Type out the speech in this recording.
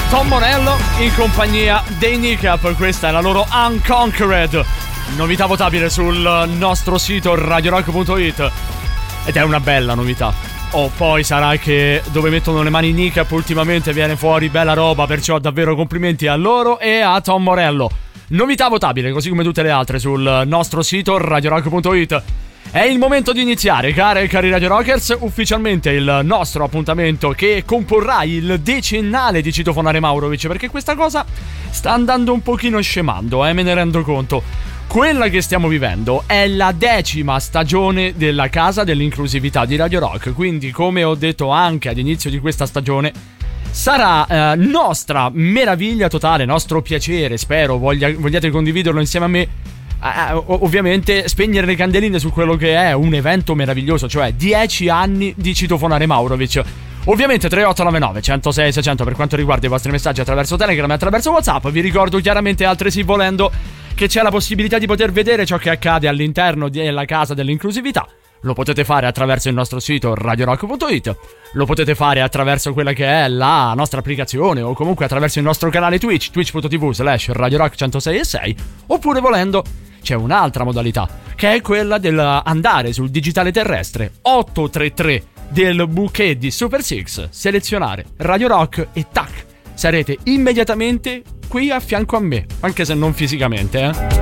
Tom Morello in compagnia dei Kneecap. Questa è la loro Unconquered, novità votabile sul nostro sito radiorock.it, ed è una bella novità. Poi sarà che dove mettono le mani i Kneecap ultimamente viene fuori bella roba, perciò davvero complimenti a loro e a Tom Morello. Novità votabile, così come tutte le altre, sul nostro sito radiorock.it. È il momento di iniziare, care e cari Radio Rockers, ufficialmente il nostro appuntamento che comporrà il decennale di Citofonare Maurovic, perché questa cosa sta andando un pochino scemando, me ne rendo conto. Quella che stiamo vivendo è la 10ª stagione della Casa dell'Inclusività di Radio Rock, quindi come ho detto anche ad inizio di questa stagione, sarà nostra meraviglia totale, nostro piacere, spero vogliate condividerlo insieme a me, ovviamente spegnere le candeline su quello che è un evento meraviglioso, cioè 10 anni di Citofonare Maurovic. Ovviamente 3899 106 600 per quanto riguarda i vostri messaggi attraverso Telegram e attraverso WhatsApp. Vi ricordo chiaramente, altresì volendo, che c'è la possibilità di poter vedere ciò che accade all'interno della Casa dell'Inclusività. Lo potete fare attraverso il nostro sito radiorock.it, lo potete fare attraverso quella che è la nostra applicazione, o comunque attraverso il nostro canale Twitch, twitch.tv/radiorock1066, oppure volendo c'è un'altra modalità, che è quella dell'andare sul digitale terrestre 833 del bouquet di Super Six, selezionare Radio Rock e tac, sarete immediatamente qui a fianco a me, anche se non fisicamente,